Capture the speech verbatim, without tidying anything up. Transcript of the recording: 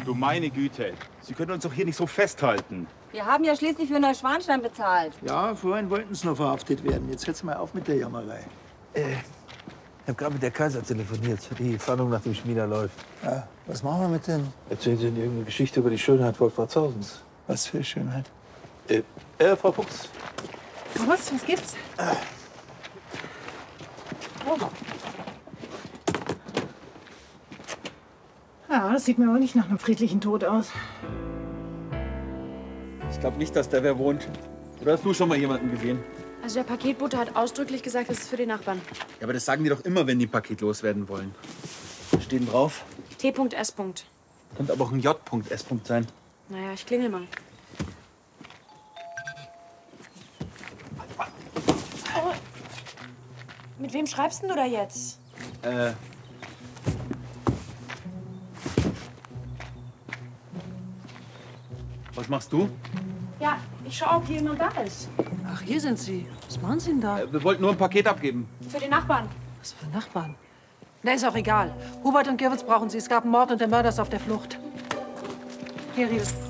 Du meine Güte, Sie können uns doch hier nicht so festhalten. Wir haben ja schließlich für Neuschwanstein bezahlt. Ja, vorhin wollten sie noch verhaftet werden. Jetzt hört's mal auf mit der Jammerei. Äh, ich habe gerade mit der Kaiser telefoniert. Die Fahndung nach dem Schmieder läuft. Ja, was machen wir mit denen? Erzählen Sie Ihnen irgendeine Geschichte über die Schönheit Wolfratsausens. Was für Schönheit? Äh, äh Frau Fuchs. Was? Was gibt's? Äh. Oh. Ja, das sieht mir aber nicht nach einem friedlichen Tod aus. Ich glaube nicht, dass der wer wohnt. Oder hast du schon mal jemanden gesehen? Also der Paketbote hat ausdrücklich gesagt, das ist für den Nachbarn. Ja, aber das sagen die doch immer, wenn die ein Paket loswerden wollen. Was steht denn drauf? T S. Könnte aber auch ein J S sein. Naja, ich klingel mal. Oh. Mit wem schreibst denn du da jetzt? Äh. Was machst du? Ja, ich schau, ob hier jemand da ist. Ach, hier sind Sie. Was machen Sie denn da? Äh, wir wollten nur ein Paket abgeben. Für den Nachbarn. Was für Nachbarn? Na, ist auch egal. Hubert und Girwitz brauchen Sie. Es gab einen Mord und der Mörder ist auf der Flucht. Hier, Riel.